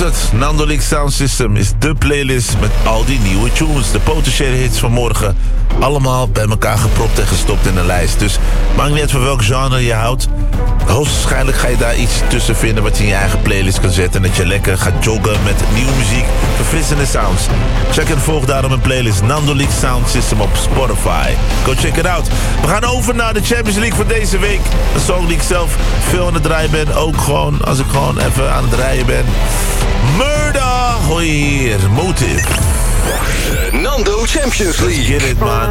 het. Nando League Sound System is de playlist met al die nieuwe tunes. De potentiële hits van morgen. Allemaal bij elkaar gepropt en gestopt in een lijst. Dus maakt niet uit van welk genre je houdt. Hoogstwaarschijnlijk ga je daar iets tussen vinden wat je in je eigen playlist kan zetten. En dat je lekker gaat joggen met nieuwe muziek, verfrissende sounds. Check en volg daarom mijn playlist Nando League Sound System op Spotify. Go check it out. We gaan over naar de Champions League van deze week. Een song die ik zelf veel aan het draaien ben. Ook gewoon als ik gewoon even aan het rijden ben. Murder, hoor je hier. Motive. Nando Champions League. Let's get it, man.